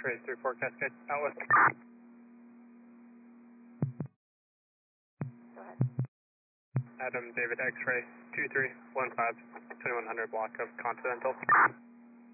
X-ray 34 Cascade, out west. Go ahead. Adam David X-ray 2315, 2100 block of Continental.